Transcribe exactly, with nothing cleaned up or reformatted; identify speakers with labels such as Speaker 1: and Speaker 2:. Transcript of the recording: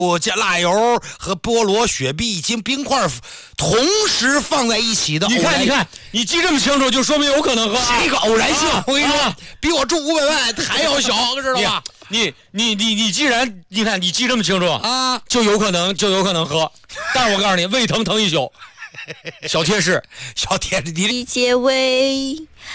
Speaker 1: 我加辣油和菠萝、雪碧以及冰块同时放在一起的。
Speaker 2: 你看，你看，你记这么清楚，就说明有可能喝、啊。
Speaker 1: 这个偶然性，
Speaker 2: 啊、
Speaker 1: 我跟你说，
Speaker 2: 啊、
Speaker 1: 比我中五百万还要小，知道吧？
Speaker 2: 你你你你既然你看你记这么清楚
Speaker 1: 啊，
Speaker 2: 就有可能就有可能喝。但是我告诉你，胃疼疼一宿。小贴士，
Speaker 1: 小贴士，
Speaker 3: 结尾。